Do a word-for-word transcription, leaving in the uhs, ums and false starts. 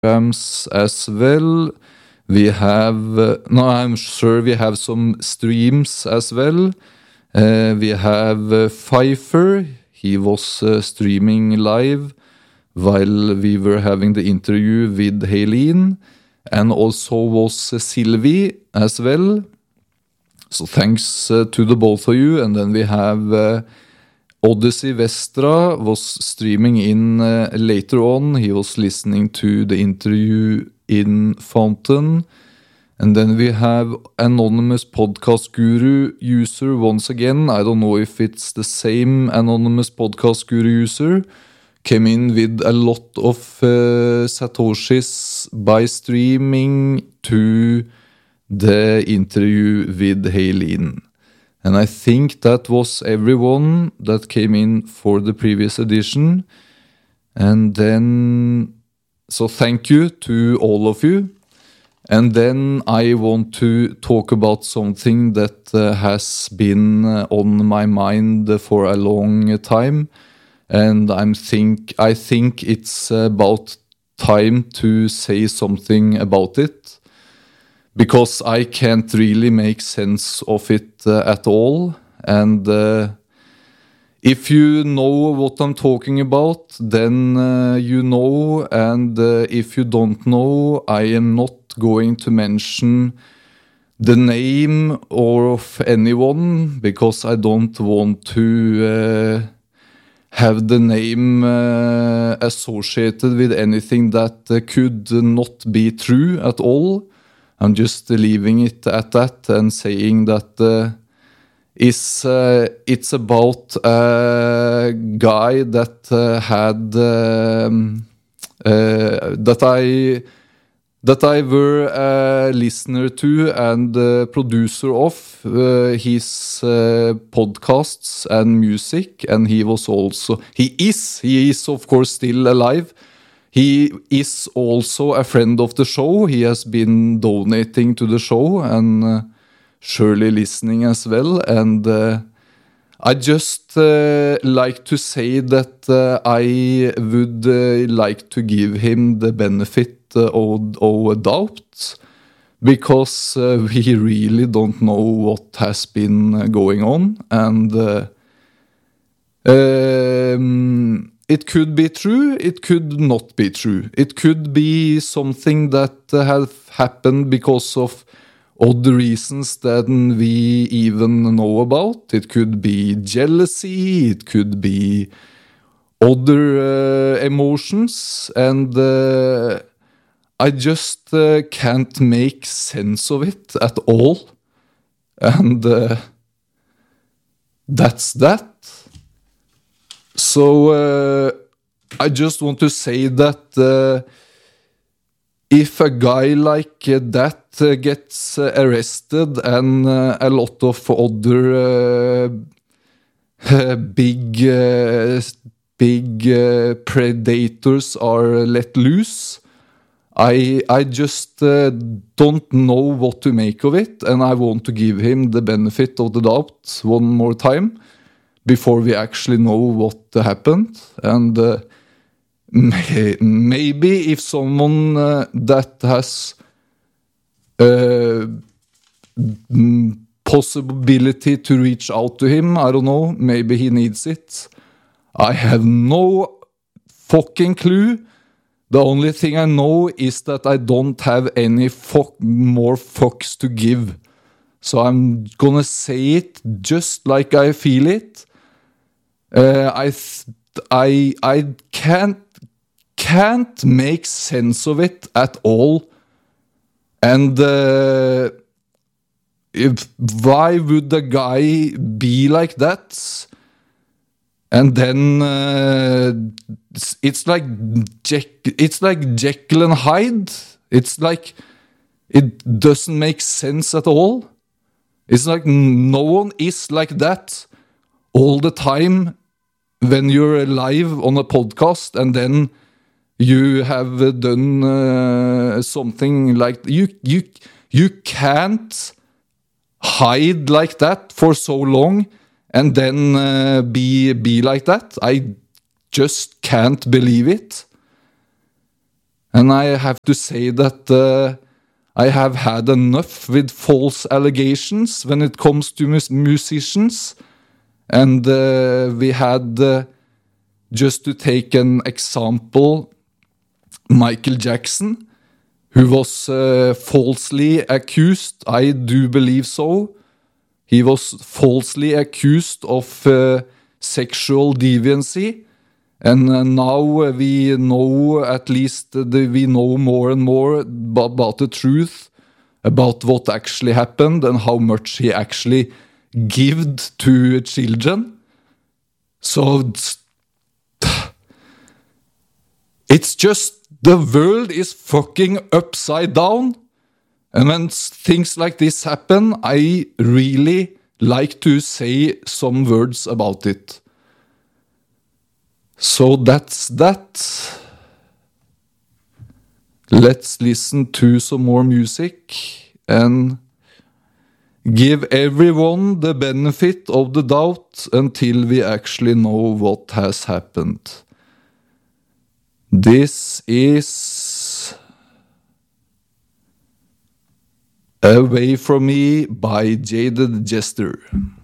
programs as well. We have, uh, no, I'm sure we have some streams as well. Uh, we have uh, Pfeiffer. He was uh, streaming live while we were having the interview with Helene, and also was uh, Sylvie as well. So thanks uh, to the both of you. And then we have uh, Odyssey Vestra was streaming in uh, later on. He was listening to the interview in Fountain. And then we have Anonymous Podcast Guru user once again. I don't know if it's the same Anonymous Podcast Guru user. Came in with a lot of uh, Satoshis by streaming to the interview with Helene. And I think that was everyone that came in for the previous edition. And then, so thank you to all of you. And then I want to talk about something that uh, has been uh, on my mind for a long time. And I'm think I think it's about time to say something about it. Because I can't really make sense of it uh, at all. And uh, if you know what I'm talking about, then uh, you know. And uh, if you don't know, I am not going to mention the name or of anyone, because I don't want to uh, have the name uh, associated with anything that uh, could not be true at all. I'm just leaving it at that and saying that uh, is, uh, it's about a guy that uh, had um, uh, that I that I were a listener to and uh, producer of uh, his uh, podcasts and music, and he was also he is he is of course still alive. He is also a friend of the show. He has been donating to the show and uh, surely listening as well. And uh, I just uh, like to say that uh, I would uh, like to give him the benefit uh, of, of doubt, because uh, we really don't know what has been going on. And uh, um, it could be true, it could not be true. It could be something that uh, have happened because of other reasons than we even know about. It could be jealousy, it could be other uh, emotions, and uh, I just uh, can't make sense of it at all. And uh, that's that. So uh, I just want to say that uh, if a guy like uh, that uh, gets uh, arrested and uh, a lot of other uh, big uh, big uh, predators are let loose, I I just uh, don't know what to make of it, and I want to give him the benefit of the doubt one more time before we actually know what happened. And uh, may, maybe if someone uh, that has uh, possibility to reach out to him, I don't know, maybe he needs it. I have no fucking clue. The only thing I know is that I don't have any fuck more fucks to give. So I'm gonna say it just like I feel it. Uh, I, th- I, I can't, can't make sense of it at all. And uh, if, why would the guy be like that? And then uh, it's, it's like Jack, it's like Jekyll and Hyde. It's like it doesn't make sense at all. It's like no one is like that all the time when you're live on a podcast, and then you have done uh, something like you you you can't hide like that for so long and then uh, be be like that. I just can't believe it. And I have to say that uh, I have had enough with false allegations when it comes to mus- musicians. And uh, we had, uh, just to take an example, Michael Jackson, who was uh, falsely accused, I do believe so. He was falsely accused of uh, sexual deviancy. And uh, now we know, at least uh, the, we know more and more about, about the truth, about what actually happened and how much he actually gave to children. So it's, it's just, the world is fucking upside down. And when things like this happen, I really like to say some words about it. So that's that. Let's listen to some more music and give everyone the benefit of the doubt until we actually know what has happened. This is Away From Me by Jaded Jester.